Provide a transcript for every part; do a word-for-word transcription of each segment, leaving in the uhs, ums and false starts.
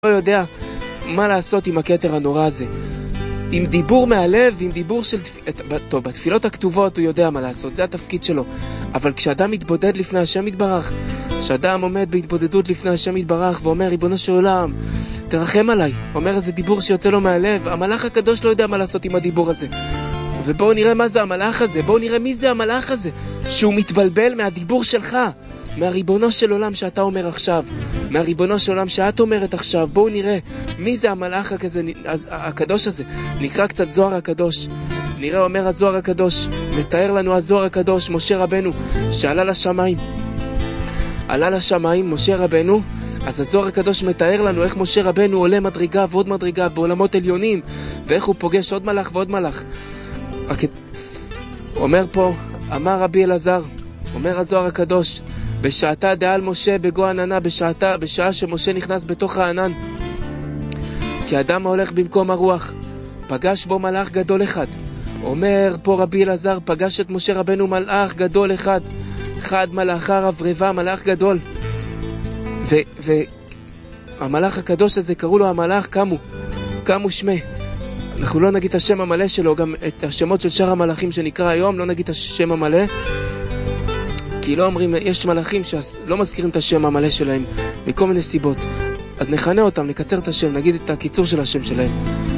לא יודע מה לעשות עם הכתר הנורא הזה. עם דיבור מהלב, עם דיבור של... טוב, בתפילות הכתובות הוא יודע מה לעשות, זה התפקיד שלו. אבל כשאדם מתבודד לפני השם יתברך, כשאדם עומד בהתבודדות לפני השם יתברך ואומר, ריבונו של עולם, תרחם עליי, אומר איזה דיבור שיוצא לו מהלב, המלאך הקדוש לא יודע מה לעשות עם הדיבור הזה. ובואו נראה מה זה המלאך הזה, בואו נראה מי זה המלאך הזה, שהוא מתבלבל מהדיבור שלך, מהריבונו של עולם שאתה אומר עכשיו, מהריבונו של עולם שאת אומרת עכשיו. בואו נראה מי זה המלאך הכזה, הקדוש הזה. נקרא קצת זוהר הקדוש, נראה, אומר הזוהר הקדוש, מתאר לנו הזוהר הקדוש, משה רבנו שעלה לשמיים, עלה לשמיים משה רבנו. אז הזוהר הקדוש מתאר לנו איך משה רבנו עולה מדרגה ועוד מדרגה בעולמות עליונים, ואיך הוא פוגש עוד מלאך ועוד מלאך. אומר פה, אמר רבי אלעזר, אומר הזוהר הקדוש, בשעתה דעל משה בגו עננה, בשעתה, בשעה שמשה נכנס בתוך הענן, כי אדם ההולך במקום הרוח, פגש בו מלאך גדול אחד. אומר פה רבי אלעזר, פגש את משה רבנו מלאך גדול אחד, אחד מלאכה רברבה, מלאך גדול. והמלאך הקדוש הזה קראו לו המלאך קמו, קמו שמי. אנחנו לא נגיד את השם המלא שלו, גם את השמות של שאר המלאכים שנקרא היום, לא נגיד את השם המלא, כי לא אומרים, יש מלאכים שלא מזכירים את השם המלא שלהם, מכל מיני סיבות. אז נכנה אותם, נקצר את השם, נגיד את הקיצור של השם שלהם.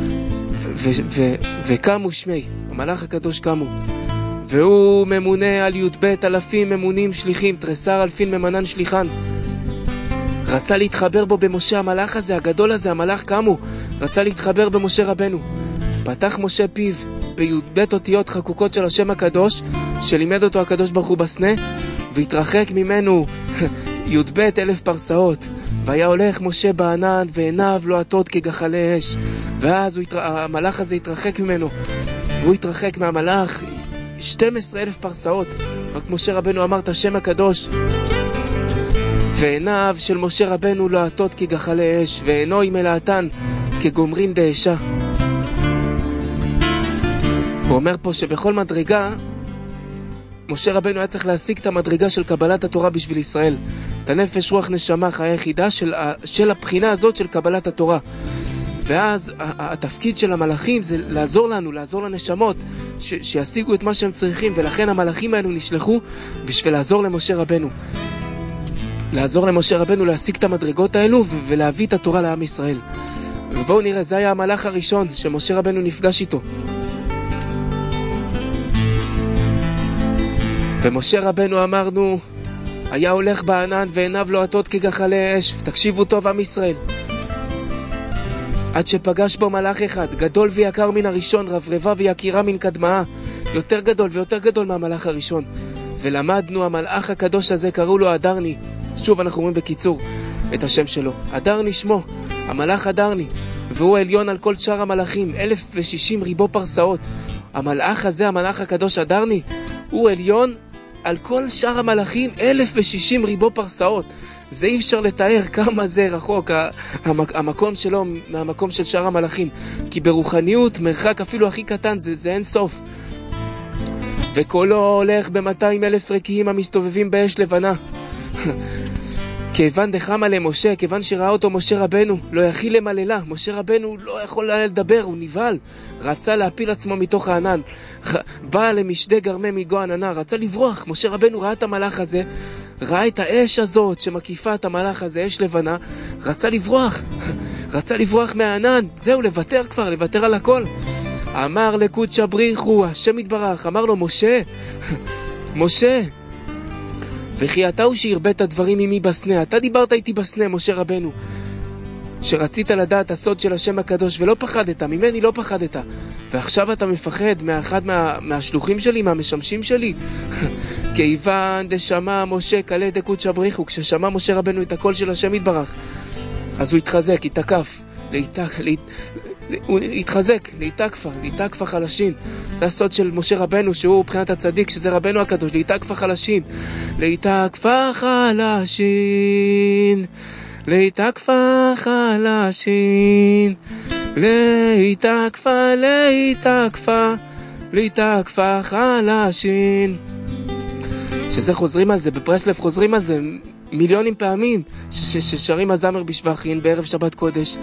וקמו שמי, המלאך הקדוש קמו. והוא ממונה על י"ב אלפים ממונים שליחים, תרסר אלפין ממנן שליחן. רצה להתחבר בו במשה המלאך הזה, הגדול הזה, המלאך קמו. רצה להתחבר במשה רבנו. פתח משה פיו בי"ב אותיות חקוקות של השם הקדוש, שלימד אותו הקדוש ברוך הוא בסנה, והתרחק ממנו י"ב אלף פרסאות. והיה הולך משה בענן, ועיניו לוהטות כגחלי אש. ואז הוא, המלאך הזה התרחק ממנו, והוא התרחק מהמלאך שנים עשר אלף פרסאות. רק משה רבנו אמר את השם הקדוש, ועיניו של משה רבנו לוהטות כגחלי אש, ועינו מלאתן כגומרין דאשה. הוא אומר פה שבכל מדרגה משה רבנו היה צריך להשיג את המדרגה של קבלת התורה בשביל ישראל, את הנפש רוח נשמה חיה יחידה של, של הבחינה הזאת של קבלת התורה. ואז התפקיד של המלאכים זה לעזור לנו, לעזור לנשמות ש, שישיגו את מה שהם צריכים. ולכן המלאכים האלו נשלחו בשביל לעזור למשה רבנו, לעזור למשה רבנו להשיג את המדרגות האלו ולהביא את התורה לעם ישראל. ובואו נראה, זה היה המלאך הראשון שמשה רבנו נפגש איתו. ומשה רבנו, אמרנו, היה הולך בענן ועיניו לוהטות כגחלי אש. תקשיבו טוב עם ישראל, עד שפגש בו מלאך אחד גדול ויקר מן הראשון, רברבה ויקירה מן קדמאה, יותר גדול ויותר גדול מהמלאך הראשון. ולמדנו, המלאך הקדוש הזה קראו לו אדרני. שוב אנחנו אומרים בקיצור את השם שלו, אדרני שמו, המלאך אדרני, והוא עליון על כל שאר המלאכים, אלף ושישים ריבו פרסאות. המלאך הזה, המלאך הקדוש אדרני, הוא עליון על כל שאר המלאכים, אלף ושישים ריבו פרסאות. זה אי אפשר לתאר כמה זה רחוק המקום שלו מהמקום של שאר המלאכים, כי ברוחניות מרחק אפילו הכי קטן זה, זה אין סוף. וקולו הולך ב-מאתיים אלף רקיעים המסתובבים באש לבנה. כיוון דחמה למשה, כיוון שראה אותו משה רבנו, לא יכיל למללה. משה רבנו לא יכול לדבר, הוא נבהל, רצה להפיל עצמו מתוך הענן, בא למשדה גרמי מגו עננה, רצה לברוח. משה רבנו ראה את המלאך הזה, ראה את האש הזאת שמקיפה את המלאך הזה, אש לבנה, רצה לברוח, רצה לברוח מהענן, זהו, לוותר כבר, לוותר על הכל. אמר לקודשא בריחו, השם יתברך, אמר לו, משה, משה, וכי אתה הוא שהרבית הדברים עמי בסנה, אתה דיברת איתי בסנה, משה רבנו, שרצית לדעת הסוד של השם הקדוש ולא פחדת, ממני לא פחדת, ועכשיו אתה מפחד מאחד מה, מהשלוחים שלי, מהמשמשים שלי. כיוון דשמע משה קלה דקודשא בריחו, כששמע משה רבנו את הקול של השם יתברך, אז הוא התחזק, התקף, להתק, להת... הוא התחזק, להתקפה, להתקפה חלשים. זה הסוד של משה רבנו, שהוא מבחינת הצדיק, שזה רבנו הקדוש, להתקפה חלשים, להתקפה חלשים, להתקפה חלשים, להתקפה, להתקפה, להתקפה חלשים. שזה חוזרים על זה, בברסלב חוזרים על זה מיליונים פעמים ש- ש- ששרים הזמר בשבחין בערב שבת קודש.